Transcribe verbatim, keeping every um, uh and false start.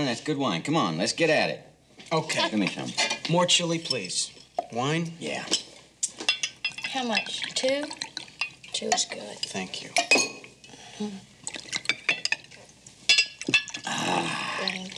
That's good wine. Come on, let's get at it. Okay. Give me some. More chili, please. Wine? Yeah. How much? Two? Two is good. Thank you. Mm. Ah. Thank